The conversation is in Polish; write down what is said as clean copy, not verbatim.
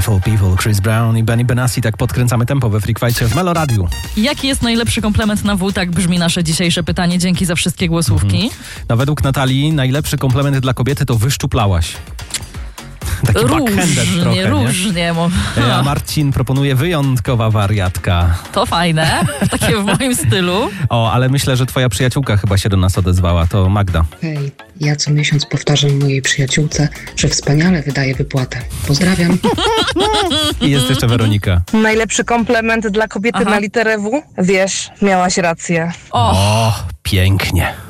Beautiful People, Chris Brown i Benny Benassi. Tak podkręcamy tempo we Freak Fight'cie w Melo Radio. Jaki jest najlepszy komplement na W? Tak brzmi nasze dzisiejsze pytanie. Dzięki za wszystkie głosówki. No, według Natalii najlepszy komplement dla kobiety to wyszczuplałaś. Taki backhanded trochę, różnie. A Marcin proponuje wyjątkowa wariatka. To fajne, takie w moim stylu. O, ale myślę, że twoja przyjaciółka chyba się do nas odezwała, to Magda. Hej, ja co miesiąc powtarzam mojej przyjaciółce, że wspaniale wydaje wypłatę. Pozdrawiam. I jest jeszcze Weronika. Najlepszy komplement dla kobiety na literę W? Wiesz, miałaś rację. O, pięknie.